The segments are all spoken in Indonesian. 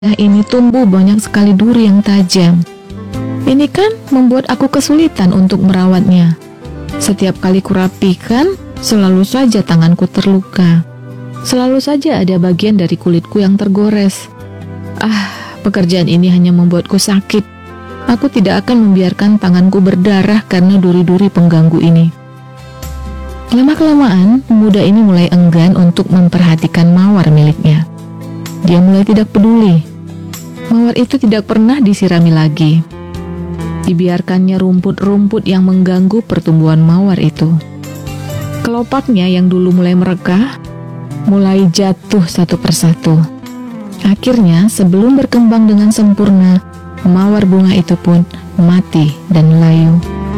ini tumbuh banyak sekali duri yang tajam. Ini kan membuat aku kesulitan untuk merawatnya. Setiap kali kurapikan, selalu saja tanganku terluka. Selalu saja ada bagian dari kulitku yang tergores. Pekerjaan ini hanya membuatku sakit. Aku tidak akan membiarkan tanganku berdarah karena duri-duri pengganggu ini. Lama-kelamaan, pemuda ini mulai enggan untuk memperhatikan mawar miliknya. Dia mulai tidak peduli. Mawar itu tidak pernah disirami lagi. Dibiarkannya rumput-rumput yang mengganggu pertumbuhan mawar itu. Kelopaknya yang dulu mulai merekah, mulai jatuh satu persatu. Akhirnya, sebelum berkembang dengan sempurna, mawar bunga itu pun mati dan layu.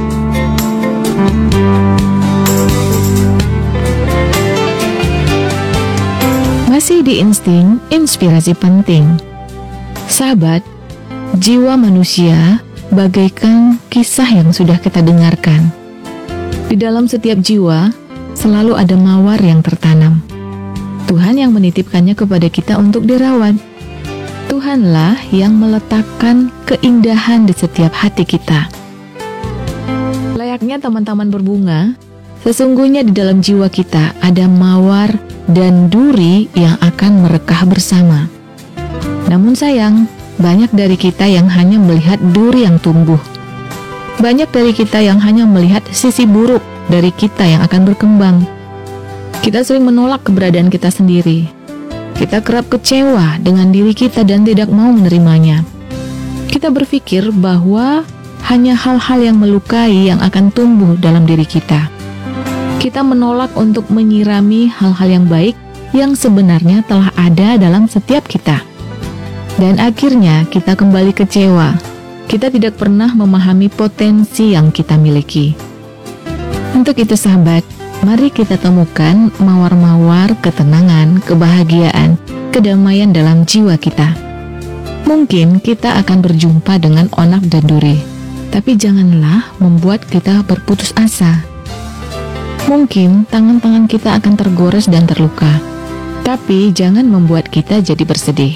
Masih di insting, inspirasi penting. Sahabat, jiwa manusia bagaikan kisah yang sudah kita dengarkan. Di dalam setiap jiwa, selalu ada mawar yang tertanam. Tuhan yang menitipkannya kepada kita untuk dirawat. Tuhanlah yang meletakkan keindahan di setiap hati kita. Layaknya taman-taman berbunga, sesungguhnya di dalam jiwa kita ada mawar dan duri yang akan merekah bersama. Namun sayang, banyak dari kita yang hanya melihat duri yang tumbuh. Banyak dari kita yang hanya melihat sisi buruk dari kita yang akan berkembang. Kita sering menolak keberadaan kita sendiri. Kita kerap kecewa dengan diri kita dan tidak mau menerimanya. Kita berpikir bahwa hanya hal-hal yang melukai yang akan tumbuh dalam diri kita. Kita menolak untuk menyirami hal-hal yang baik yang sebenarnya telah ada dalam setiap kita. Dan akhirnya kita kembali kecewa. Kita tidak pernah memahami potensi yang kita miliki. Untuk itu sahabat, mari kita temukan mawar-mawar ketenangan, kebahagiaan, kedamaian dalam jiwa kita. Mungkin kita akan berjumpa dengan onak dan duri, tapi janganlah membuat kita berputus asa. Mungkin tangan-tangan kita akan tergores dan terluka, tapi jangan membuat kita jadi bersedih.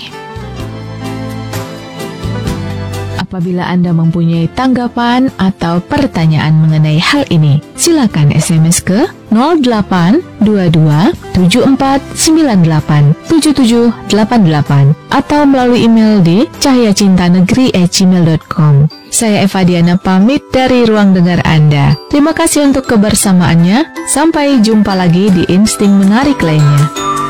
Apabila Anda mempunyai tanggapan atau pertanyaan mengenai hal ini, silakan SMS ke 0822-7498-7788 atau melalui email di cahayacintanegeri@gmail.com. Saya Eva Diana pamit dari ruang dengar Anda. Terima kasih untuk kebersamaannya. Sampai jumpa lagi di Insting Menarik lainnya.